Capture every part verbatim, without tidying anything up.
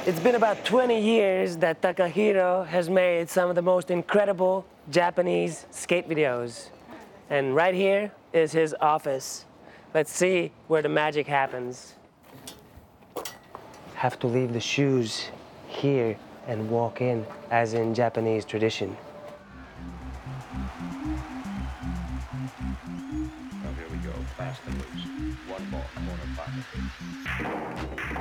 It's been about twenty years that Takahiro has made some of the most incredible Japanese skate videos. And right here is his office. Let's see where the magic happens. Have to leave the shoes here and walk in, as in Japanese tradition. Oh, here we go. Fast and loose. One ball, corner pocket.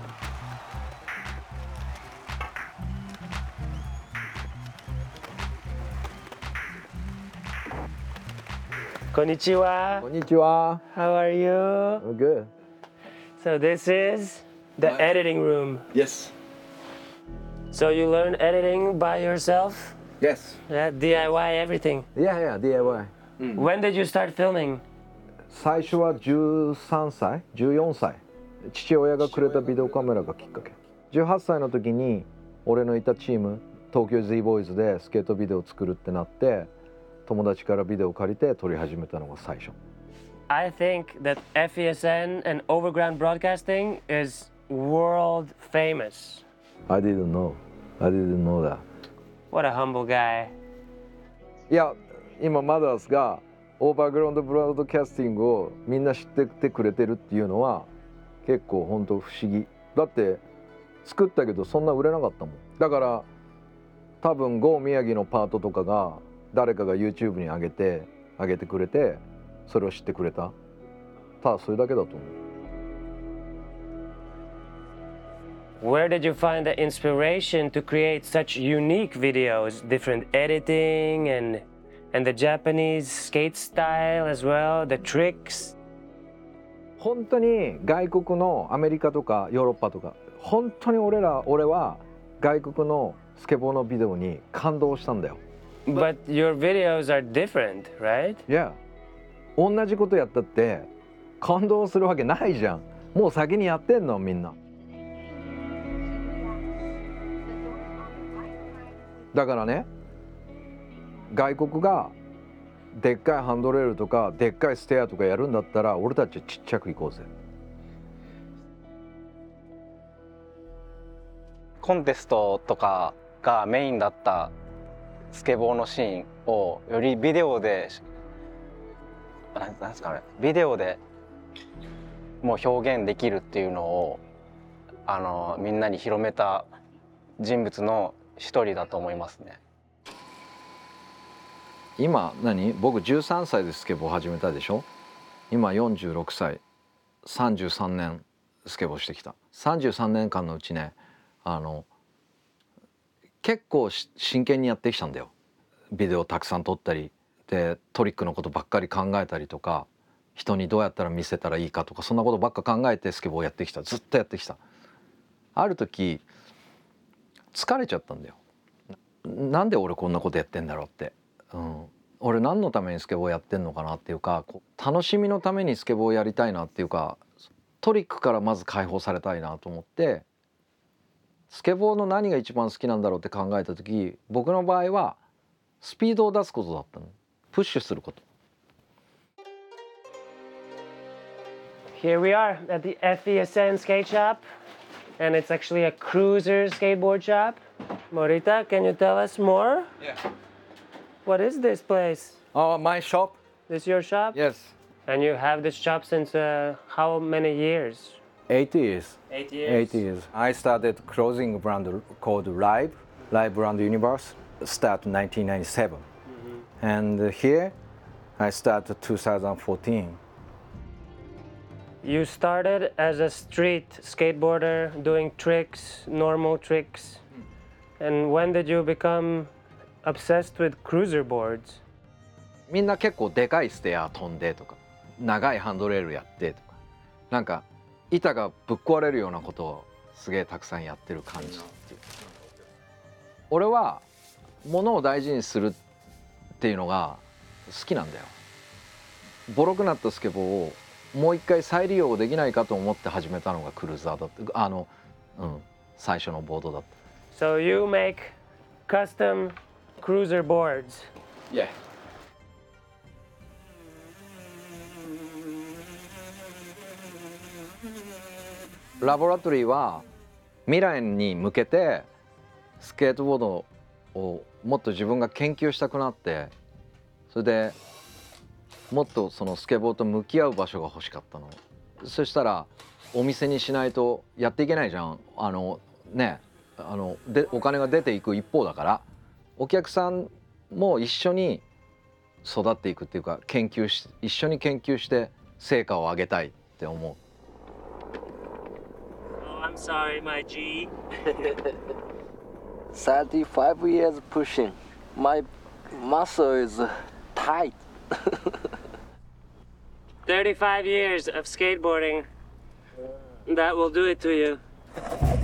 Konnichiwa. こんにちは。 How are you? I'm good. So this is the What? editing room. Yes. So you learn editing by yourself? Yes. Yeah, D I Y everything. Yeah, yeah, ディーアイワイ。 When did you start filming? 最初はじゅうさんさい、じゅうよんさい。父親がくれたビデオカメラがきっかけ。じゅうはっさいの時に俺のいたチーム、東京 Z ボーイズでスケートビデオを作るってなって、友達からビデオを借りて撮り始めたのが最初。 I think that F E S N and Overground Broadcasting is world famous. I didn't know. I didn't know that. What a humble guy. いや、今マダースがオーバーグラウンドブロードキャスティングをみんな知っててくれてるっていうのは結構本当不思議。だって作ったけどそんな売れなかったもん。だから多分ゴー宮城のパートとかが誰かが YouTube に上げて上げてくれてそれを知ってくれた。ただそれだけだと思う。 Where did you find the inspiration to create such unique videos, different editing and and the Japanese skate style as well, the tricks? 本当に外国のアメリカとかヨーロッパとか本当に俺ら俺は外国のスケボーのビデオに感動したんだよ。 But your videos are different, right? いや、同じことやったって感動するわけないじゃん。もう先にやってんのみんな。だからね、外国がでっかいハンドレールとかでっかいステアとかやるんだったら俺たちちっちゃく行こうぜ。 コンテストとかがメインだったスケボーのシーンをよりビデオでなんなんですかね、ビデオでもう表現できるっていうのをあのみんなに広めた人物の一人だと思いますね。 今何僕じゅうさんさいでスケボー始めたでしょ。今よんじゅうろくさい、さんじゅうさんねんスケボーしてきた。さんじゅうさんねんかんのうちね、あの結構真剣にやってきたんだよ。ビデオたくさん撮ったりでトリックのことばっかり考えたりとか、人にどうやったら見せたらいいかとかそんなことばっか考えてスケボーやってきた。ずっとやってきた。ある時疲れちゃったんだよ。なんで俺こんなことやってんだろうって、うん、俺何のためにスケボーやってんのかなっていうか、こう楽しみのためにスケボーやりたいなっていうか、トリックからまず解放されたいなと思って、スケボーの何が一番好きなんだろうって考えた時、僕の場合はスピードを出すことだったの。プッシュすること。 Here we are at the F E S N skate shop, and it's actually a cruiser skateboard shop. Morita, can you tell us more? Yeah. What is this place? Oh, my shop? This your shop? Yes. And you have this shop since uh, how many years? Eight years. Eight years. Eight years. I started clothing brand called Live, Live Brand Universe, start nineteen ninety-seven. Mm-hmm. And here I started two thousand fourteen. You started as a street skateboarder doing tricks, normal tricks. And when did you become obsessed with cruiser boards? みんな結構でかいステア飛んでとか、長いハンドレールやってとか、なんか板がぶっ壊れるようなことをすげえたくさんやってる感じっていう。俺は物を大事にするっていうのが好きなんだよ。ボロくなったスケボーをもう一回再利用できないかと思って始めたのがクルーザーだって、あの、うん、最初のボードだった。 So you make custom cruiser boards? Yeah. ラボラトリーは未来に向けてスケートボードをもっと自分が研究したくなって、それでもっとそのスケボーと向き合う場所が欲しかったの。そしたらお店にしないとやっていけないじゃん。あのね、あのでお金が出ていく一方だから、お客さんも一緒に育っていくっていうか、研究し一緒に研究して成果を上げたいって思う。 Oh, I'm sorry, my G. thirty-five years pushing. My muscle is tight. thirty-five years of skateboarding. That will do it to you.